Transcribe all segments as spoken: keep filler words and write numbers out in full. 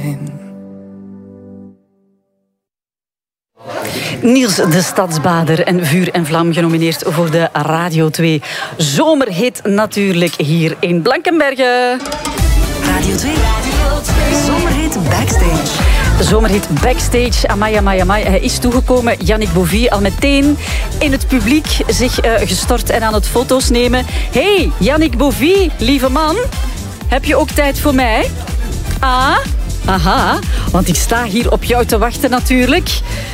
zijn. Niels de Stadsbader en Vuur en Vlam genomineerd voor de Radio twee Zomerhit natuurlijk hier in Blankenberge. Radio twee. Zomerhit Backstage. Zomerhit Backstage, amai, amai, amai. Hij is toegekomen, Yannick Bovie, al meteen in het publiek zich uh, gestort en aan het foto's nemen. Hey, Yannick Bovie, lieve man, heb je ook tijd voor mij? Ah, aha, want ik sta hier op jou te wachten natuurlijk.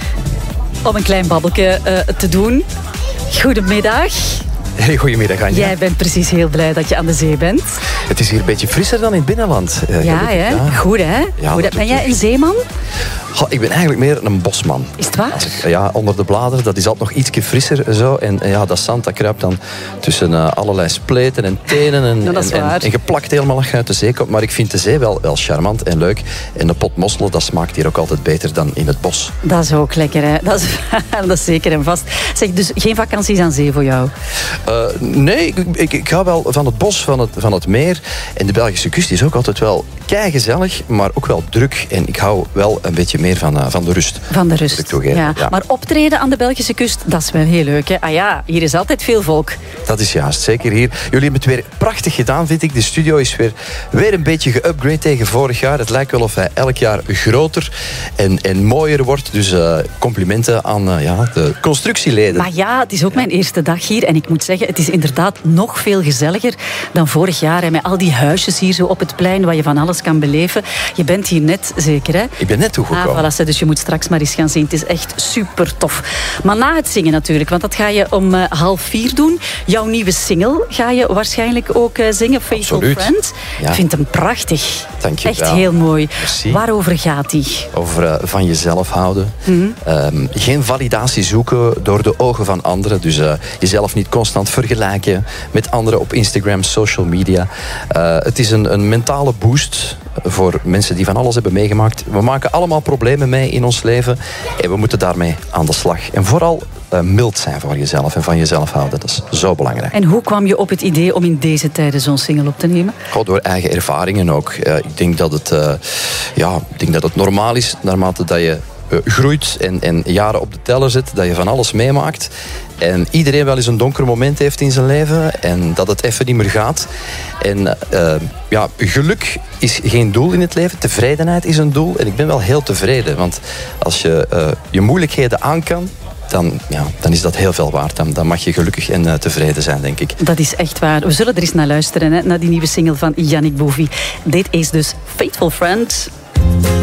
Om een klein babbeltje uh, te doen. Goedemiddag. Hey, goedemiddag, Anja. Jij bent precies heel blij dat je aan de zee bent. Het is hier een beetje frisser dan in het binnenland. Uh, ja, hè? Ja, goed hè? Ja, Hoe dat, ben jij een zeeman? Goh, ik ben eigenlijk meer een bosman. Is het waar? Als ik, ja, onder de bladeren, dat is altijd nog ietsje frisser. Zo. En ja, dat zand dat kruipt dan tussen uh, allerlei spleten en tenen. En, ja, dat is en, waar. en, en geplakt helemaal als je uit de zee komt. Maar ik vind de zee wel, wel charmant en leuk. En de pot mosselen, dat smaakt hier ook altijd beter dan in het bos. Dat is ook lekker, hè? Dat is, dat is zeker en vast. Zeg, dus geen vakanties aan zee voor jou? Uh, nee, ik, ik, ik hou wel van het bos, van het, van het meer. En de Belgische kust is ook altijd wel keigezellig, maar ook wel druk. En ik hou wel een beetje meer van, uh, van de rust. Van de rust, ja. ja. Maar optreden aan de Belgische kust, dat is wel heel leuk, hè? Ah ja, hier is altijd veel volk. Dat is juist, zeker hier. Jullie hebben het weer prachtig gedaan, vind ik. De studio is weer, weer een beetje geupgrade tegen vorig jaar. Het lijkt wel of hij elk jaar groter en, en mooier wordt. Dus uh, complimenten aan uh, ja, de constructieleden. Maar ja, het is ook mijn eerste dag hier. En ik moet zeggen, het is inderdaad nog veel gezelliger dan vorig jaar. Hè, met al die huisjes hier zo op het plein, waar je van alles kan beleven. Je bent hier net, zeker, hè? Ik ben net toegekomen. Ah, voilà, dus je moet straks maar eens gaan zien. Het is echt super tof. Maar na het zingen natuurlijk, want dat ga je om uh, half vier doen. Jouw nieuwe single ga je waarschijnlijk ook uh, zingen, Faithful Absoluut. Friend. Ja. Ik vind hem prachtig. Dank je echt wel. heel mooi. Merci. Waarover gaat die? Over uh, van jezelf houden. Mm-hmm. Um, geen validatie zoeken door de ogen van anderen. Dus uh, jezelf niet constant vergelijken met anderen op Instagram, social media. Uh, het is een, een mentale boost voor mensen die van alles hebben meegemaakt. We maken allemaal problemen mee in ons leven en we moeten daarmee aan de slag. En vooral uh, mild zijn voor jezelf en van jezelf houden. Dat is zo belangrijk. En hoe kwam je op het idee om in deze tijden zo'n single op te nemen? Gewoon door eigen ervaringen ook. Uh, ik denk dat het, uh, ja, ik denk dat het normaal is naarmate dat je uh, groeit en, en jaren op de teller zit, dat je van alles meemaakt. En iedereen wel eens een donker moment heeft in zijn leven en dat het even niet meer gaat. En uh, ja, geluk is geen doel in het leven. Tevredenheid is een doel. En ik ben wel heel tevreden. Want als je uh, je moeilijkheden aan kan, dan, ja, dan is dat heel veel waard. Dan, dan mag je gelukkig en uh, tevreden zijn, denk ik. Dat is echt waar. We zullen er eens naar luisteren, hè, naar die nieuwe single van Yannick Bovie. Dit is dus Faithful Friend.